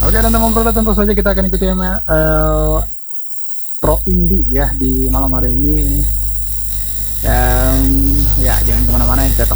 Oke, dan teman-teman tentu saja kita akan ikuti Pro Indie ya di malam hari ini.